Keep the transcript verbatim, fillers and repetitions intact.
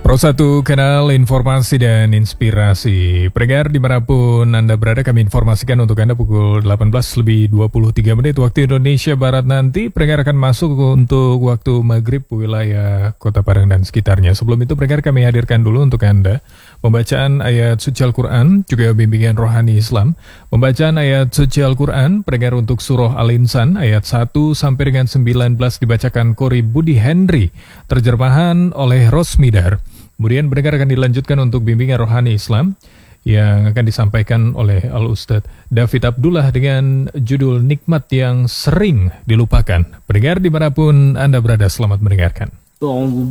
Pro satu Kanal Informasi dan Inspirasi. Pendengar dimanapun Anda berada, kami informasikan untuk Anda pukul delapan belas lebih dua puluh tiga menit waktu Indonesia Barat nanti. Pendengar akan masuk untuk waktu maghrib wilayah Kota Padang dan sekitarnya. Sebelum itu pendengar kami hadirkan dulu untuk Anda pembacaan ayat suci Al-Quran, juga bimbingan rohani Islam. Pembacaan ayat suci Al-Quran, pendengar untuk surah Al-Insan ayat satu sampai dengan sembilan belas dibacakan Kori Budi Henry, terjemahan oleh Rosmidar. Kemudian pendengar akan dilanjutkan untuk bimbingan rohani Islam yang akan disampaikan oleh Al-Ustadz David Abdullah dengan judul Nikmat yang Sering Dilupakan. Pendengar dimanapun Anda berada, selamat mendengarkan.